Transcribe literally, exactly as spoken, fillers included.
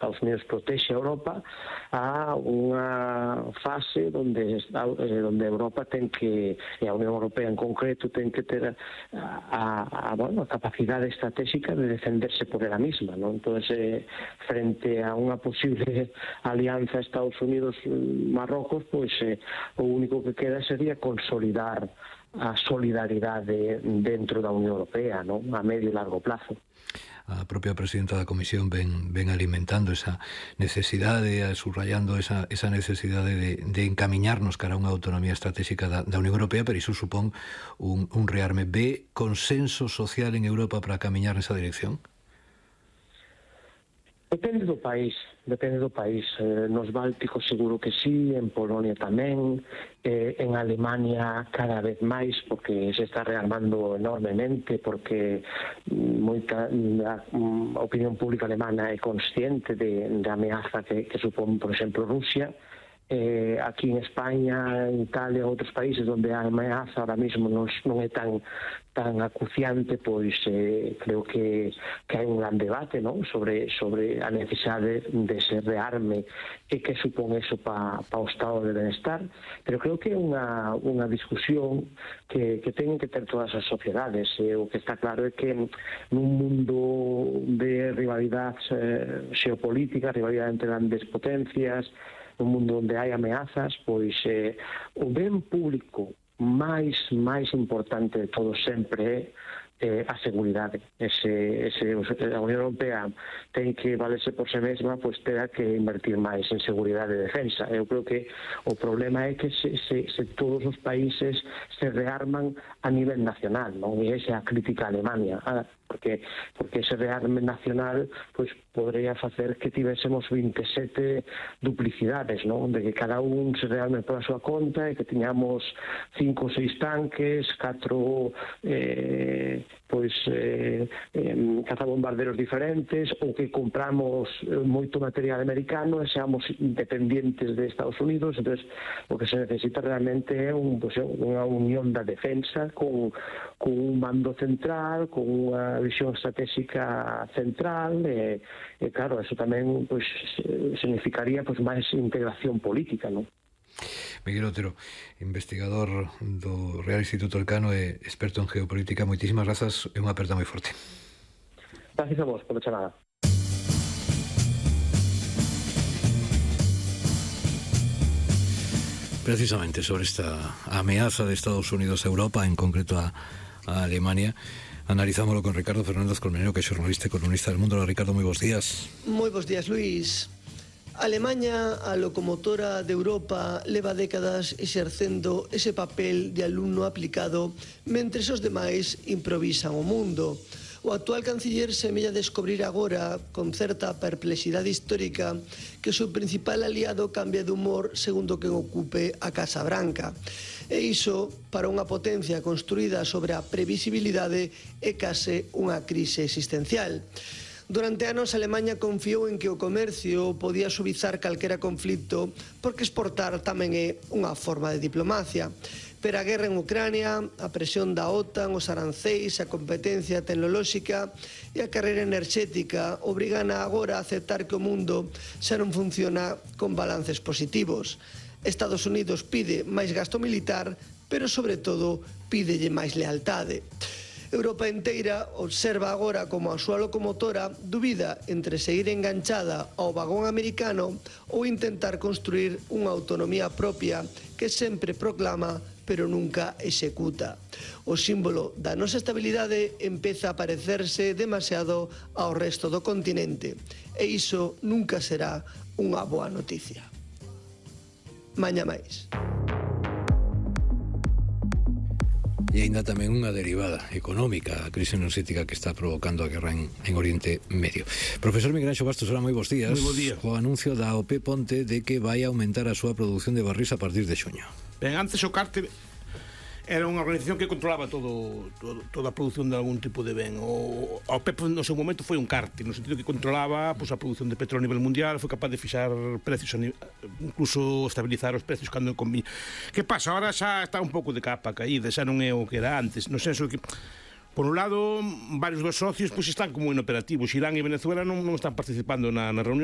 Estados Unidos protexe a Europa, a unha fase onde, onde Europa ten que, e a Unión Europea en concreto, ten que ter a, a, a, bueno, a capacidade estratégica de defenderse por ela misma, non? Entón, eh, frente a unha posible alianza Estados Unidos-Marrocos, pois eh, o único que queda sería consolidar a solidaridade dentro da Unión Europea, non? A medio e largo plazo. A propia presidenta da Comisión ven, ven alimentando esa necesidade, subrayando esa, esa necesidade de, de encamiñarnos cara a unha autonomía estratégica da, da Unión Europea, pero iso supón un, un rearme. Ve consenso social en Europa para camiñar nesa dirección? Depende do país, depende do país. Eh, nos Bálticos seguro que sí, en Polonia tamén, eh, en Alemania cada vez máis, porque se está rearmando enormemente, porque moita a, a opinión pública alemana é consciente de, de ameaza que, que supón, por exemplo, Rusia. Eh, aquí en España, en Italia, outros países onde a ameaza ahora mismo non, non é tan tan acuciante, pois eh, creo que, que hai un gran debate, non? sobre sobre a necesidade de se rearme e que supón eso para pa o estado de benestar, pero creo que é unha, unha discusión que, que teñen que ter todas as sociedades. E o que está claro é que nun mundo de rivalidade eh, xeopolítica, rivalidade entre grandes potencias, un mundo onde hai ameazas, pois eh, o ben público máis máis importante de todo sempre é eh, a seguridade. Ese, ese, a Unión Europea ten que valerse por si mesma, pois terá que invertir máis en seguridade e defensa. Eu creo que o problema é que se, se, se todos os países se rearman a nivel nacional, non? E esa é a crítica a Alemania, ah, porque porque ese rearme nacional pois podría facer que tivésemos veintisiete duplicidades, non? De que cada un se rearme por a súa conta e que tiñamos cinco ou seis tanques, catro eh, pois eh, eh, cazabombarderos diferentes, ou que compramos moito material americano e seamos dependientes de Estados Unidos. Entonces, o que se necesita realmente é un, pois, unha unión da defensa con, con un mando central, con unha visión estratégica central, e, e claro, eso tamén pois, significaría pois, máis integración política, non? Miguel Otero, investigador do Real Instituto Elcano e experto en geopolítica, moitísimas grazas e unha aperta moi forte. Gracias a vos por chamada. Precisamente sobre esta ameaza de Estados Unidos a Europa, en concreto a, a Alemania, analizámoslo con Ricardo Fernández Colmenero, que é xornalista e columnista del Mundo. Hola, Ricardo, moi bons días. Moi bons días, Luís. Alemanha, a locomotora de Europa, leva décadas exercendo ese papel de alumno aplicado mentres os demais improvisan o mundo. O actual canciller semella descubrir agora, con certa perplexidade histórica, que o seu principal aliado cambia de humor segundo quen ocupe a Casa Branca. E iso, para unha potencia construída sobre a previsibilidade, é case unha crise existencial. Durante anos, Alemanha confiou en que o comercio podía suavizar calquera conflito porque exportar tamén é unha forma de diplomacia. Pero a guerra en Ucrania, a presión da OTAN, os aranceis, a competencia tecnolóxica e a carreira enerxética obrigan agora a aceptar que o mundo xa non funciona con balances positivos. Estados Unidos pide máis gasto militar, pero sobre todo pídelle máis lealtade. Europa inteira observa agora como a súa locomotora dubida entre seguir enganchada ao vagón americano ou intentar construir unha autonomía propia que sempre proclama pero nunca executa. O símbolo da nosa estabilidade empeza a parecerse demasiado ao resto do continente e iso nunca será unha boa noticia. Mañá máis. E ainda tamén unha derivada económica, a crise enerxética que está provocando a guerra en, en Oriente Medio. Profesor Miguel Anxo Bastos, hola, moi bons días. Moi bons días. O anuncio da O P Ponte de que vai aumentar a súa produción de barrís a partir de xuño. Ben, antes o cártel era unha organización que controlaba todo, todo, toda a produción de algún tipo de ben. O, a O P E P no seu momento foi un cártel, no sentido que controlaba pues, a produción de petróleo a nivel mundial, foi capaz de fixar precios, incluso estabilizar os precios cando conviña. Que pasa? Ahora xa está un pouco de capa caída, xa non é o que era antes, no senso que por un lado, varios dos socios pues, están como inoperativos. Irán e Venezuela non, non están participando na, na reunión.